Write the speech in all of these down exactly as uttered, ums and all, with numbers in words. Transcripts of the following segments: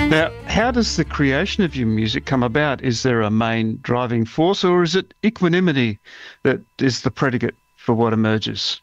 Now, how does the creation of your music come about? Is there a main driving force, or is it equanimity that is the predicate for what emerges?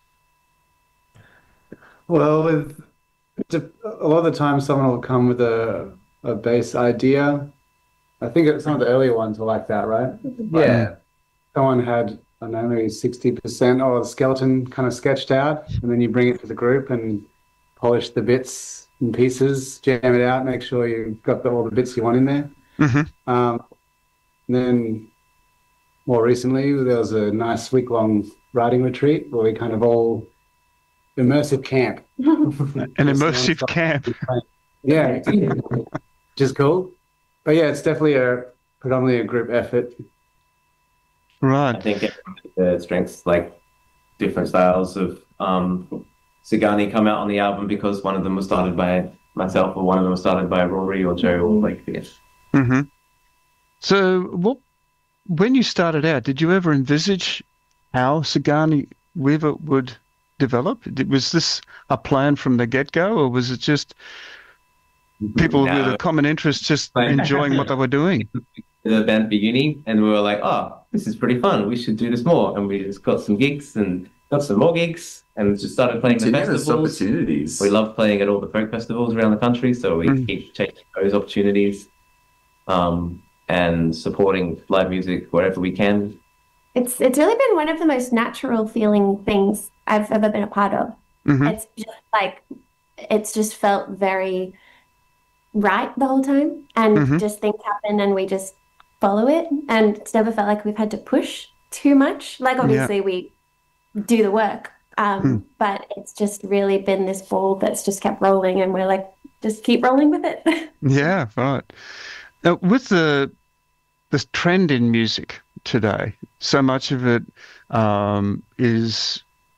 Well, with a lot of the time, someone will come with a a base idea. I think it- some of the earlier ones were like that, right? Right. Mm, Yeah, someone had, I don't know, maybe sixty percent or the skeleton kind of sketched out, and then you bring it to the group and polish the bits and pieces, jam it out, make sure you've got the, all the bits you want in there. hmm Um, and then more recently, there was a nice week-long writing retreat where we kind of all immersive camp, An just immersive non-stop. camp. Yeah, which is cool. But yeah, it's definitely a predominantly a group effort. Right. I think everyone has their strengths, like different styles of um, Sagani come out on the album because one of them was started by myself, or one of them was started by Rory or Joe or like this. hmm So, what, when you started out, did you ever envisage how Sigourney Weaver would develop? Did- Was this a plan from the get-go, or was it just people with a Now, common interest just like enjoying what they were doing? the band for uni, and we were like, oh, this is pretty fun. We should do this more. And we just got some gigs and got some more gigs and just started playing the Continuous festivals. We opportunities. love playing at all the folk festivals around the country, so we Mm, keep taking those opportunities um, and supporting live music wherever we can. It's it's really been one of the most natural feeling things I've ever been a part of. hmm It's just like it's just felt very right the whole time, and hmm just things happen and we just follow it, and it's never felt like we've had to push too much. Like Yeah. obviously we do the work, Mm. um, but it's just really been this ball that's just kept rolling, and we're like, just keep rolling with it. Yeah, right. Now, with the the trend in music today, so much of it um, is,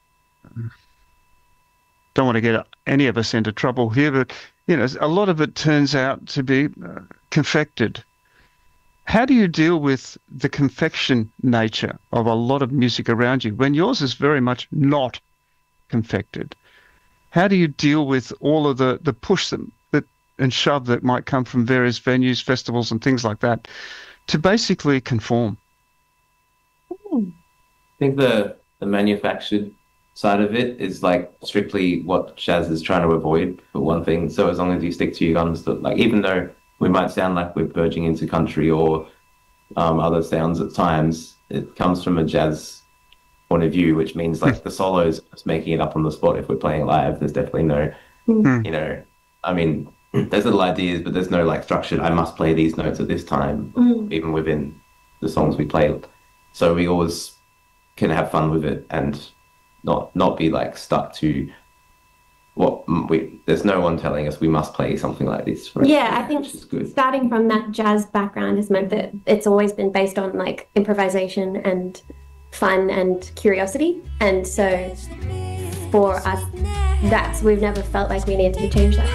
don't want to get any of us into trouble here, but you know, a lot of it turns out to be uh, confected. How do you deal with the confection nature of a lot of music around you when yours is very much not confected? How do you deal with all of the the push that, that and shove that might come from various venues, festivals, and things like that to basically conform? I think the the manufactured side of it is like strictly what Shaz is trying to avoid for one thing. So as long as you stick to your guns, that like even though we might sound like we're verging into country or um, other sounds at times, it comes from a jazz point of view, which means like the solos just making it up on the spot. If we're playing live, there's definitely no, Hmm. you know, I mean, there's little ideas, but there's no like structured. I must play these notes at this time, Mm. even within the songs we play. So we always can have fun with it and not not be like stuck to what we. There's no one telling us we must play something like this, for Yeah, I instance, think which is good. starting from that jazz background has meant that it's always been based on like improvisation and fun and curiosity. And so for us, that's we've never felt like we needed to change that.